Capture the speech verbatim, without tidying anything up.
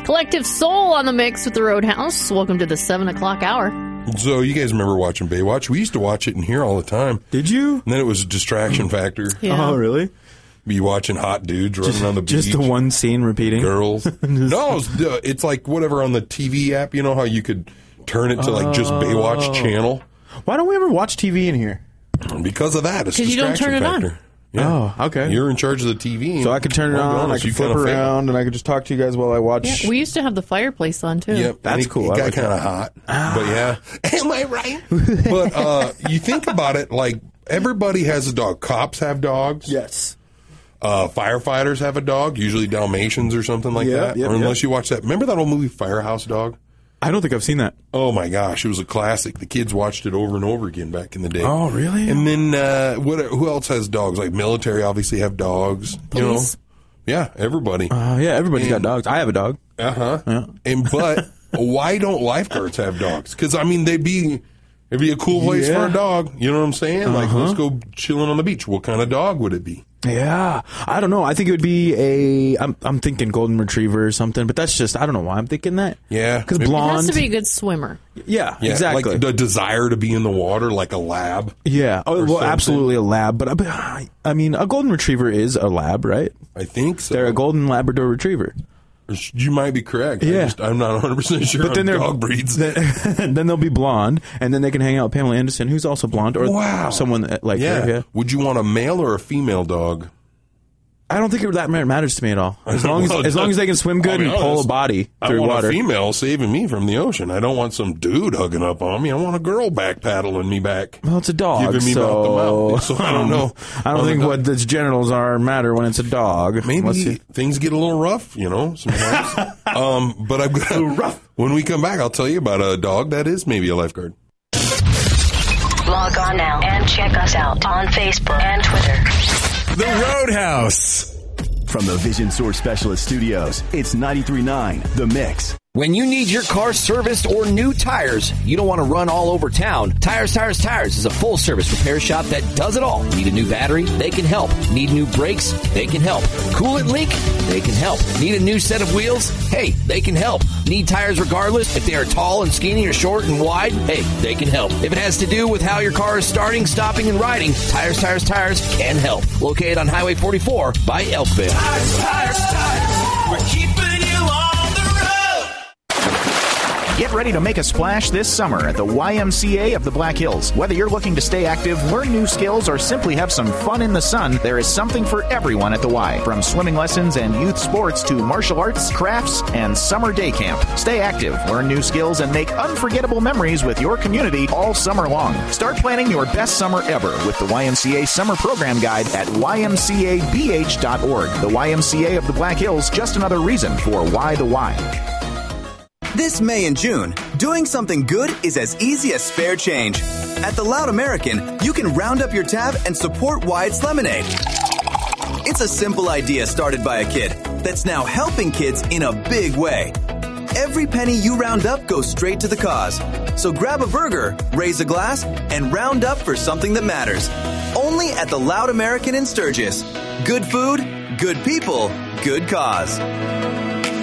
Collective Soul on the mix with the Roadhouse. Welcome to the seven o'clock hour. So you guys remember watching Baywatch? We used to watch it in here all the time. Did you? And then it was a distraction factor. Yeah. Oh, really? Be watching hot dudes running Just, on the beach. just the one scene repeating. Girls. No, it's, uh, it's like whatever on the T V app. You know how you could turn it to like just Baywatch channel? Why don't we ever watch T V in here? Because of that. It's 'Cause you don't distraction turn it on. factor. Yeah. Oh, okay. You're in charge of the T V. So I could turn it I'll be on, honest, I you could flip kinda fail. around, and I could just talk to you guys while I watch. Yeah, we used to have the fireplace on, too. Yep, That's and it, cool. It I got like kind of hot, but yeah. Am I right? But uh, you think about it, like everybody has a dog. Cops have dogs. Yes. Uh, firefighters have a dog, usually Dalmatians or something like Yep, that. yep, or unless yep. you watch that. Remember that old movie Firehouse Dog? I don't think I've seen that. Oh my gosh, it was a classic. The kids watched it over and over again back in the day. Oh, really? And then uh, what? Who else has dogs? Like military, obviously have dogs. Police. You know, yeah, everybody. Uh, yeah, everybody's And- got dogs. I have a dog. Uh huh. Yeah. And but why don't lifeguards have dogs? Because I mean, they'd be it'd be a cool place Yeah. for a dog. You know what I'm saying? Like, Uh-huh. let's go chilling on the beach. What kind of dog would it be? Yeah, I don't know. I think it would be a. I'm I'm thinking golden retriever or something, but that's just I don't know why I'm thinking that. Yeah, because maybe- It has blonde. to be a good swimmer. Yeah, Yeah, exactly. Like the desire to be in the water, like a lab. yeah. Oh, or well, something. absolutely a lab, but I, I mean, a golden retriever is a lab, right? I think so. They're a golden Labrador retriever. You might be correct. Yeah. I just, I'm not one hundred percent sure But then on they're dog breeds. Then, then they'll be blonde, and then they can hang out with Pamela Anderson, who's also blonde, or Wow. someone that- like yeah. her. Yeah. Would you want a male or a female dog? I don't think it that matters to me at all. As long as Well, as long as they can swim good I'll be and pull honest. a body I through want water. a female saving me from the ocean. I don't want some dude hugging up on me. I want a girl back paddling me back. Well, it's a dog, Giving me so, mouth to mouth. So I don't know. I don't On the think dog- what its genitals are matter when it's a dog. Maybe Unless you- things get a little rough, you know, sometimes. um, but I'm gonna, rough. When we come back, I'll tell you about a dog that is maybe a lifeguard. Log on now and check us out on Facebook and Twitter. The Roadhouse. From the Vision Source Specialist Studios, it's ninety-three point nine The Mix. When you need your car serviced or new tires, you don't want to run all over town. Tires, Tires, Tires is a full-service repair shop that does it all. Need a new battery? They can help. Need new brakes? They can help. Coolant leak? They can help. Need a new set of wheels? Hey, they can help. Need tires regardless if they are tall and skinny or short and wide? Hey, they can help. If it has to do with how your car is starting, stopping, and riding, Tires, Tires, Tires can help. Located on Highway forty-four by Elkville. Tires, tires, tires. We're keeping you on the road. Get ready to make a splash this summer at the Y M C A of the Black Hills. Whether you're looking to stay active, learn new skills, or simply have some fun in the sun, there is something for everyone at the Y. From swimming lessons and youth sports to martial arts, crafts, and summer day camp. Stay active, learn new skills, and make unforgettable memories with your community all summer long. Start planning your best summer ever with the Y M C A Summer Program Guide at Y M C A B H dot org. The Y M C A of the Black Hills, just another reason for Why the Y. This May and June, doing something good is as easy as spare change. At the Loud American, you can round up your tab and support Wyatt's Lemonade. It's a simple idea started by a kid that's now helping kids in a big way. Every penny you round up goes straight to the cause. So grab a burger, raise a glass, and round up for something that matters. Only at the Loud American in Sturgis. Good food, good people, good cause.